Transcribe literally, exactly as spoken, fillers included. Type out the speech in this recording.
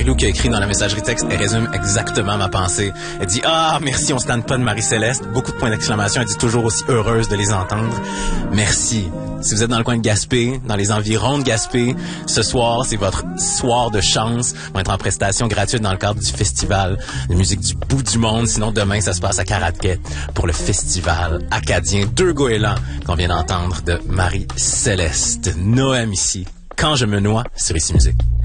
Marie-Lou qui a écrit dans la messagerie texte, elle résume exactement ma pensée. Elle dit « Ah, merci, on se tente pas de Marie-Céleste. » Beaucoup de points d'exclamation. Elle dit toujours aussi heureuse de les entendre. Merci. Si vous êtes dans le coin de Gaspé, dans les environs de Gaspé, ce soir, c'est votre soir de chance. On va être en prestation gratuite dans le cadre du festival de musique du bout du monde. Sinon, demain, ça se passe à Caraquet pour le festival acadien Deux Goélands qu'on vient d'entendre de Marie-Céleste. Noëm ici, Quand je me noie sur Ici Musique.